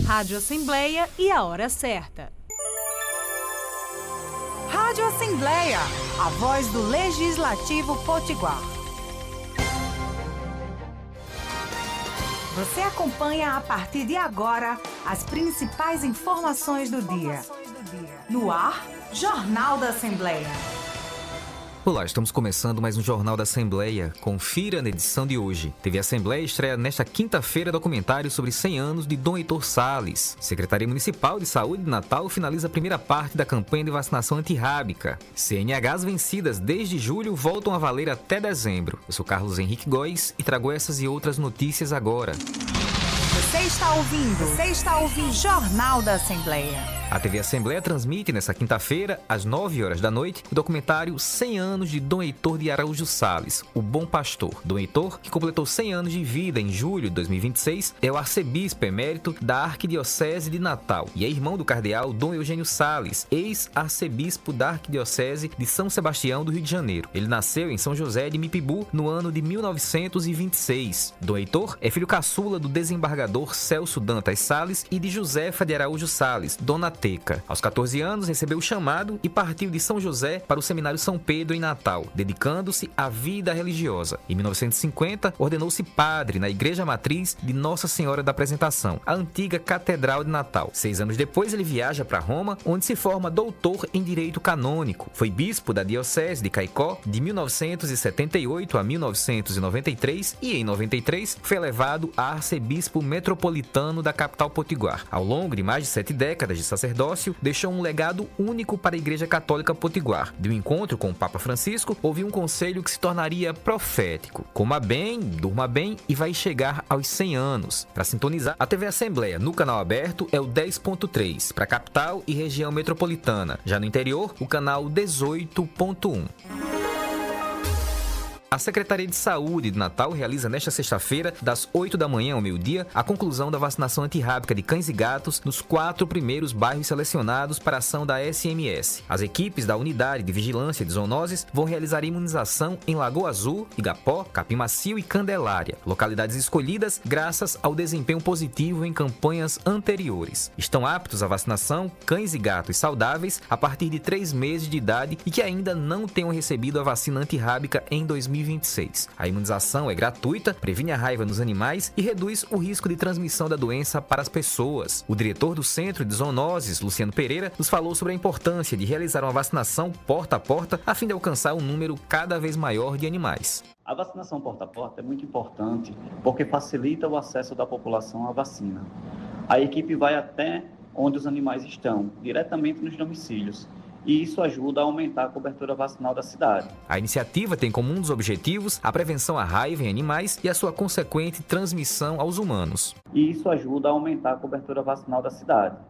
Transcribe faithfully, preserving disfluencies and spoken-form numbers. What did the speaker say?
Rádio Assembleia e a hora certa. Rádio Assembleia, a voz do Legislativo Potiguar. Você acompanha a partir de agora as principais informações do dia. No ar, Jornal da Assembleia. Olá, estamos começando mais um Jornal da Assembleia. Confira na edição de hoje. T V Assembleia estreia nesta quinta-feira documentário sobre cem anos de Dom Heitor Salles. Secretaria Municipal de Saúde de Natal finaliza a primeira parte da campanha de vacinação antirrábica. C N Hs vencidas desde julho voltam a valer até dezembro. Eu sou Carlos Henrique Góes e trago essas e outras notícias agora. Você está ouvindo? Você está ouvindo Jornal da Assembleia. A T V Assembleia transmite nesta quinta-feira, às nove horas da noite, o documentário cem anos de Dom Heitor de Araújo Salles, o Bom Pastor. Dom Heitor, que completou cem anos de vida em julho de dois mil e vinte e seis, é o arcebispo emérito da Arquidiocese de Natal e é irmão do cardeal Dom Eugênio Salles, ex-arcebispo da Arquidiocese de São Sebastião do Rio de Janeiro. Ele nasceu em São José de Mipibu no ano de mil novecentos e vinte e seis. Dom Heitor é filho caçula do desembargador Celso Dantas Salles e de Josefa de Araújo Salles, dona Teca. Aos catorze anos, recebeu o chamado e partiu de São José para o Seminário São Pedro em Natal, dedicando-se à vida religiosa. Em mil novecentos e cinquenta, ordenou-se padre na Igreja Matriz de Nossa Senhora da Apresentação, a antiga Catedral de Natal. Seis anos depois, ele viaja para Roma, onde se forma doutor em Direito Canônico. Foi bispo da Diocese de Caicó de mil novecentos e setenta e oito a mil novecentos e noventa e três e, em noventa e três, foi elevado a arcebispo metropolitano da capital potiguar. Ao longo de mais de sete décadas de sacerdócio, deixou um legado único para a Igreja Católica Potiguar. De um encontro com o Papa Francisco, houve um conselho que se tornaria profético. Coma bem, durma bem e vai chegar aos cem anos. Para sintonizar, a T V Assembleia no canal aberto é o dez ponto três, para a capital e região metropolitana. Já no interior, o canal dezoito ponto um. A Secretaria de Saúde de Natal realiza nesta sexta-feira, das oito da manhã ao meio-dia, a conclusão da vacinação antirrábica de cães e gatos nos quatro primeiros bairros selecionados para a ação da S M S. As equipes da Unidade de Vigilância de Zoonoses vão realizar a imunização em Lagoa Azul, Igapó, Capim Macio e Candelária, localidades escolhidas graças ao desempenho positivo em campanhas anteriores. Estão aptos à vacinação cães e gatos saudáveis a partir de três meses de idade e que ainda não tenham recebido a vacina antirrábica em dois mil e vinte e seis. A imunização é gratuita, previne a raiva nos animais e reduz o risco de transmissão da doença para as pessoas. O diretor do Centro de Zoonoses, Luciano Pereira, nos falou sobre a importância de realizar uma vacinação porta a porta a fim de alcançar um número cada vez maior de animais. A vacinação porta a porta é muito importante porque facilita o acesso da população à vacina. A equipe vai até onde os animais estão, diretamente nos domicílios. E isso ajuda a aumentar a cobertura vacinal da cidade. A iniciativa tem como um dos objetivos a prevenção à raiva em animais e a sua consequente transmissão aos humanos. E isso ajuda a aumentar a cobertura vacinal da cidade.